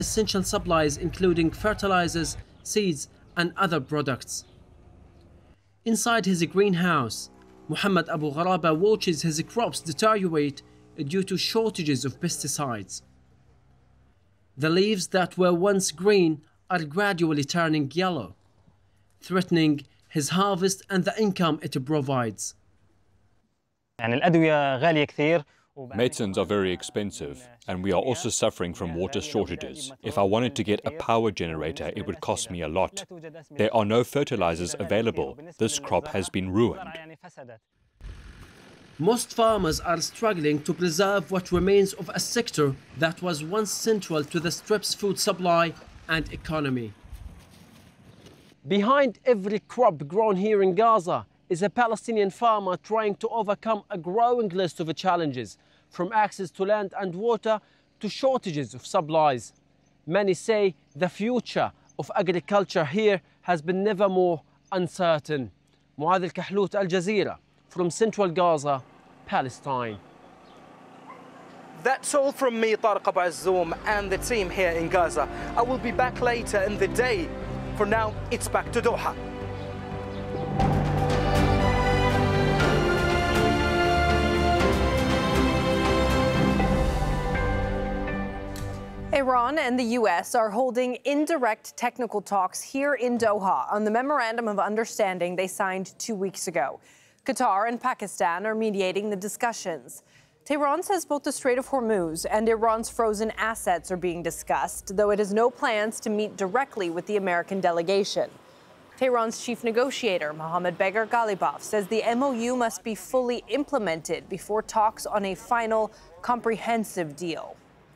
essential supplies including fertilizers, seeds and other products. Inside his greenhouse, Muhammad Abu Gharaba watches his crops deteriorate due to shortages of pesticides. The leaves that were once green are gradually turning yellow, threatening his harvest and the income it provides. Medicines are very expensive, and we are also suffering from water shortages. If I wanted to get a power generator, it would cost me a lot. There are no fertilizers available. This crop has been ruined. Most farmers are struggling to preserve what remains of a sector that was once central to the Strip's food supply and economy. Behind every crop grown here in Gaza is a Palestinian farmer trying to overcome a growing list of challenges, from access to land and water to shortages of supplies. Many say the future of agriculture here has been never more uncertain. Muad al-Kahlout, Al Jazeera, from central Gaza, Palestine. That's all from me, Tariq Abu Azzoum, and the team here in Gaza. I will be back later in the day. For now, it's back to Doha. Iran and the U.S. are holding indirect technical talks here in Doha on the Memorandum of Understanding they signed 2 weeks ago. Qatar and Pakistan are mediating the discussions. Tehran says both the Strait of Hormuz and Iran's frozen assets are being discussed, though it has no plans to meet directly with the American delegation. Tehran's chief negotiator, Mohammad Bagher Ghalibaf, says the MOU must be fully implemented before talks on a final, comprehensive deal.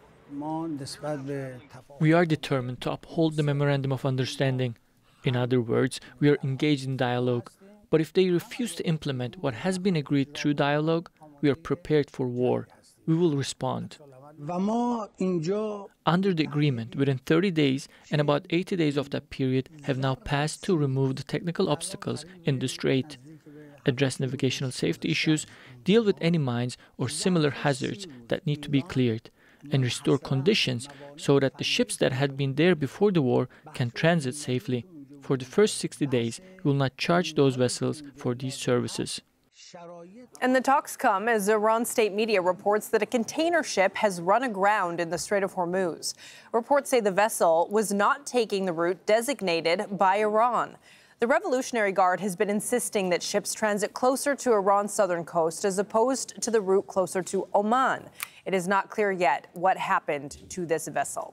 We are determined to uphold the Memorandum of Understanding. In other words, we are engaged in dialogue. But if they refuse to implement what has been agreed through dialogue, we are prepared for war. We will respond. Under the agreement, within 30 days and about 80 days of that period have now passed to remove the technical obstacles in the strait, address navigational safety issues, deal with any mines or similar hazards that need to be cleared, and restore conditions so that the ships that had been there before the war can transit safely. For the first 60 days, we will not charge those vessels for these services. And the talks come as Iran state media reports that a container ship has run aground in the Strait of Hormuz. Reports say the vessel was not taking the route designated by Iran. The Revolutionary Guard has been insisting that ships transit closer to Iran's southern coast as opposed to the route closer to Oman. It is not clear yet what happened to this vessel.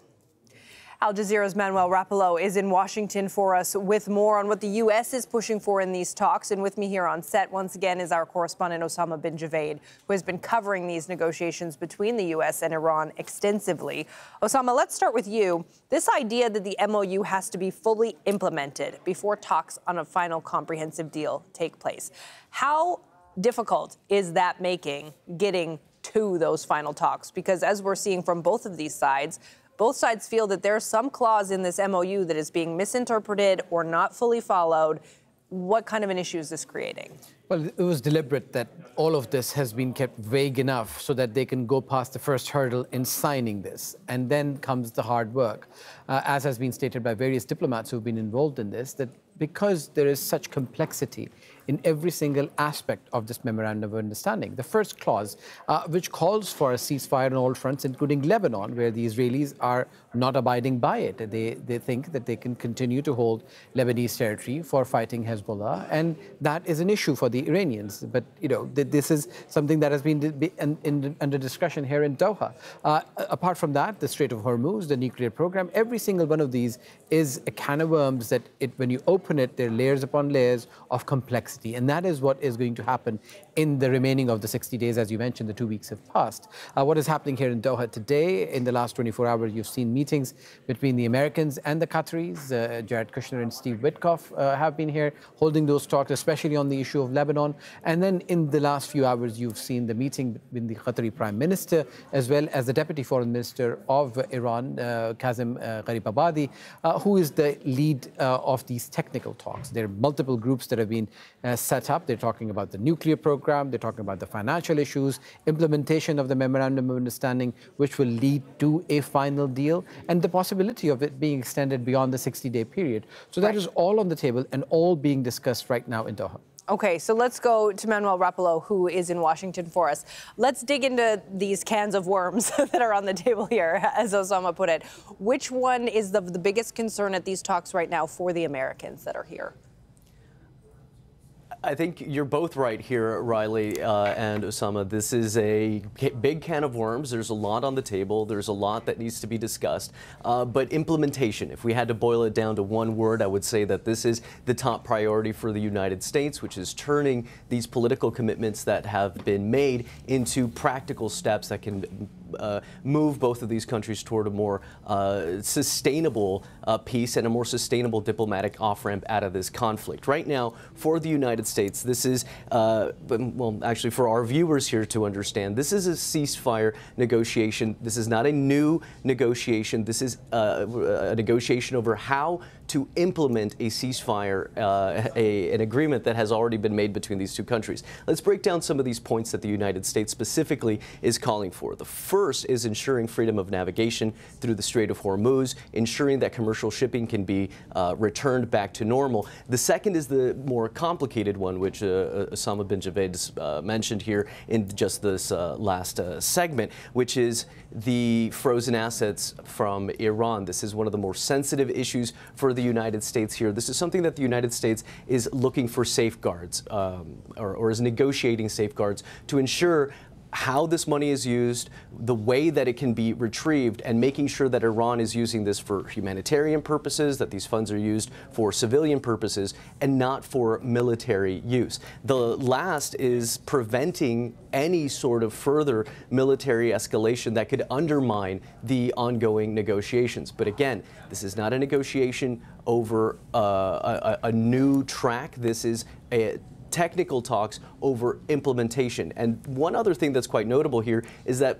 Al Jazeera's Manuel Rapallo is in Washington for us with more on what the U.S. is pushing for in these talks. And with me here on set once again is our correspondent Osama bin Javaid, who has been covering these negotiations between the U.S. and Iran extensively. Osama, let's start with you. This idea that the MOU has to be fully implemented before talks on a final comprehensive deal take place. How difficult is that making getting to those final talks? Because as we're seeing from both of these sides, both sides feel that there's some clause in this MOU that is being misinterpreted or not fully followed. What kind of an issue is this creating? Well, it was deliberate that all of this has been kept vague enough so that they can go past the first hurdle in signing this. And then comes the hard work, as has been stated by various diplomats who've been involved in this, that because there is such complexity in every single aspect of this Memorandum of Understanding. The first clause, which calls for a ceasefire on all fronts, including Lebanon, where the Israelis are not abiding by it. They think that they can continue to hold Lebanese territory for fighting Hezbollah, and that is an issue for the Iranians. But, you know, this is something that has been under discussion here in Doha. Apart from that, the Strait of Hormuz, the nuclear program, every single one of these is a can of worms that when you open it, there are layers upon layers of complexity. And that is what is going to happen in the remaining of the 60 days. As you mentioned, the 2 weeks have passed. What is happening here in Doha today? In the last 24 hours, you've seen meetings between the Americans and the Qataris. Jared Kushner and Steve Witkoff have been here holding those talks, especially on the issue of Lebanon. And then in the last few hours, you've seen the meeting between the Qatari Prime Minister as well as the Deputy Foreign Minister of Iran, Kazem Gharibabadi, who is the lead of these technical talks. There are multiple groups that have been set up. They're talking about the nuclear program. They're talking about the financial issues, implementation of the Memorandum of Understanding, which will lead to a final deal, and the possibility of it being extended beyond the 60-day period. So that is all on the table and all being discussed right now in Doha. Okay, so let's go to Manuel Rapallo, who is in Washington for us. Let's dig into these cans of worms that are on the table here, as Osama put it. Which one is the biggest concern at these talks right now for the Americans that are here? I think you're both right here, Riley and Osama. This is a big can of worms. There's a lot on the table. There's a lot that needs to be discussed. But implementation, if we had to boil it down to one word, I would say that this is the top priority for the United States, which is turning these political commitments that have been made into practical steps that can move both of these countries toward a more sustainable peace and a more sustainable diplomatic off-ramp out of this conflict. Right now, for the United States, this is, well, actually for our viewers here to understand, this is a ceasefire negotiation. This is not a new negotiation. This is a negotiation over how to implement a ceasefire, an agreement that has already been made between these two countries. Let's break down some of these points that the United States specifically is calling for. The first is ensuring freedom of navigation through the Strait of Hormuz, ensuring that commercial shipping can be returned back to normal. The second is the more complicated one, which Osama bin Javed mentioned here in just this last segment, which is the frozen assets from Iran. This is one of the more sensitive issues for the United States here. This is something that the United States is looking for safeguards, or is negotiating safeguards to ensure how this money is used, the way that it can be retrieved, and making sure that Iran is using this for humanitarian purposes, that these funds are used for civilian purposes, and not for military use. The last is preventing any sort of further military escalation that could undermine the ongoing negotiations. But again, this is not a negotiation over a new track. This is a technical talks over implementation. And one other thing that's quite notable here is that,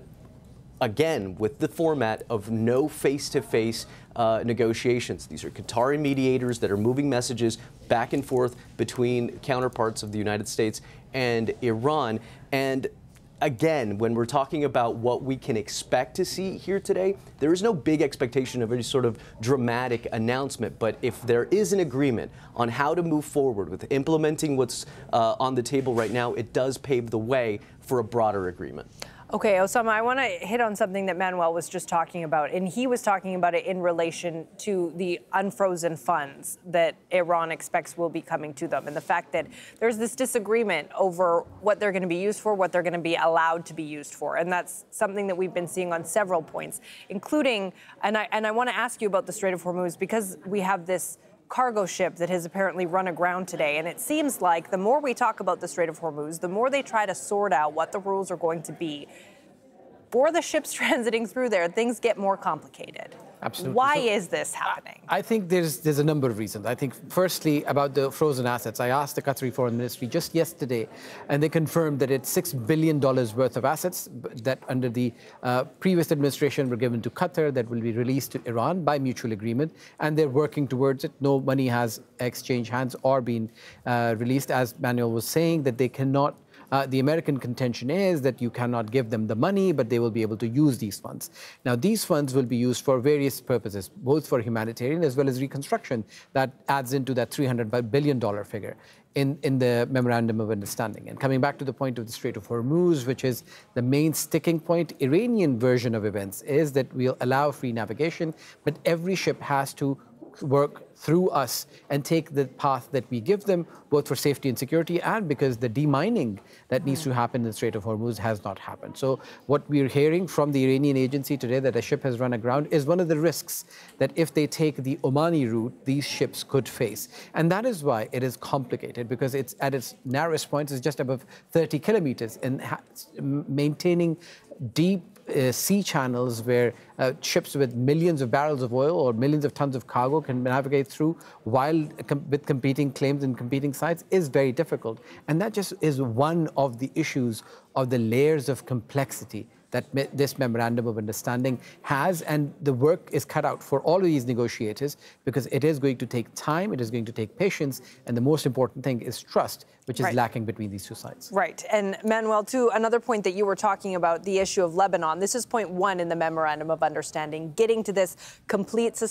again, with the format of no face-to-face negotiations, these are Qatari mediators that are moving messages back and forth between counterparts of the United States and Iran. And again, when we're talking about what we can expect to see here today, there is no big expectation of any sort of dramatic announcement. But if there is an agreement on how to move forward with implementing what's on the table right now, it does pave the way for a broader agreement. Okay, Osama, I want to hit on something that Manuel was just talking about, and he was talking about it in relation to the unfrozen funds that Iran expects will be coming to them, and the fact that there's this disagreement over what they're going to be used for, what they're going to be allowed to be used for, and that's something that we've been seeing on several points, including, and I want to ask you about the Strait of Hormuz, because we have this cargo ship that has apparently run aground today. And it seems like the more we talk about the Strait of Hormuz, the more they try to sort out what the rules are going to be. For the ships transiting through there, things get more complicated. Absolutely. Why is this happening? I think there's a number of reasons. I think, firstly, about the frozen assets. I asked the Qatari Foreign Ministry just yesterday, and they confirmed that it's $6 billion worth of assets that under the previous administration were given to Qatar that will be released to Iran by mutual agreement, and they're working towards it. No money has exchanged hands or been released, as Manuel was saying, that they cannot. The American contention is that you cannot give them the money, but they will be able to use these funds. Now, these funds will be used for various purposes, both for humanitarian as well as reconstruction. That adds into that $300 billion figure in the Memorandum of Understanding. And coming back to the point of the Strait of Hormuz, which is the main sticking point, Iranian version of events is that we'll allow free navigation, but every ship has to work through us and take the path that we give them, both for safety and security, and because the demining that needs to happen in the Strait of Hormuz has not happened. So what we're hearing from the Iranian agency today, that a ship has run aground, is one of the risks that if they take the Omani route, these ships could face. And that is why it is complicated, because it's at its narrowest point, it's just above 30 kilometers, and maintaining deep sea channels where ships with millions of barrels of oil or millions of tons of cargo can navigate through while with competing claims and competing sites is very difficult. And that just is one of the issues of the layers of complexity that this memorandum of understanding has, and the work is cut out for all of these negotiators, because it is going to take time, it is going to take patience, and the most important thing is trust, which is lacking between these two sides. Right. And Manuel, too, another point that you were talking about, the issue of Lebanon. This is point 1 in the memorandum of understanding, getting to this complete cessation